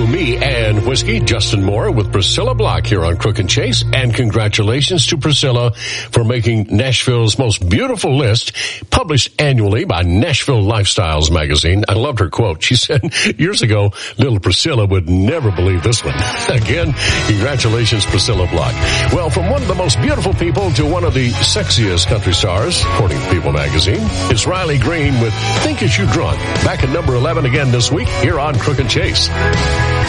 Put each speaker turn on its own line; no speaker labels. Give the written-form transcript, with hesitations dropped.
Me and Whiskey, Justin Moore with Priscilla Block here on Crook and Chase. And congratulations to Priscilla for making Nashville's most beautiful list, published annually by Nashville Lifestyles magazine. I loved her quote. She said, years ago, little Priscilla would never believe this one. Again, congratulations, Priscilla Block. Well, from one of the most beautiful people to one of the sexiest country stars, according to People magazine, it's Riley Green with Think As You Drunk. Back at number 11 again this week here on Crook and Chase.